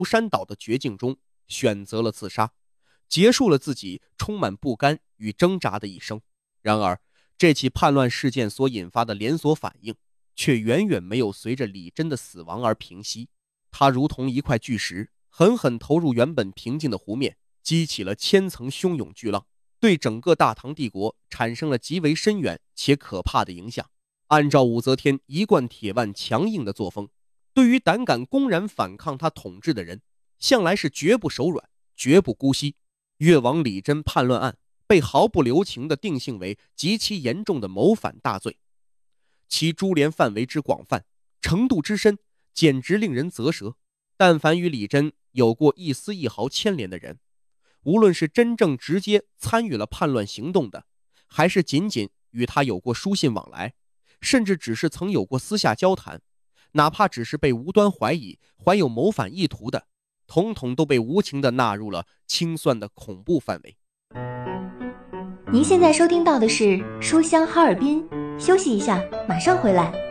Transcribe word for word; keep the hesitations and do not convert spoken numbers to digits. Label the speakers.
Speaker 1: 山岛的绝境中选择了自杀，结束了自己充满不甘与挣扎的一生。然而，这起叛乱事件所引发的连锁反应却远远没有随着李真的死亡而平息。他如同一块巨石，狠狠投入原本平静的湖面，激起了千层汹涌巨浪，对整个大唐帝国产生了极为深远且可怕的影响。按照武则天一贯铁腕强硬的作风，对于胆敢公然反抗他统治的人，向来是绝不手软，绝不姑息。越王李真叛乱案被毫不留情地定性为极其严重的谋反大罪，其株连范围之广泛，程度之深，简直令人啧舌。但凡与李真有过一丝一毫牵连的人，无论是真正直接参与了叛乱行动的，还是仅仅与他有过书信往来，甚至只是曾有过私下交谈，哪怕只是被无端怀疑怀有谋反意图的，统统都被无情地纳入了清算的恐怖范围。
Speaker 2: 您现在收听到的是书香哈尔滨，休息一下，马上回来。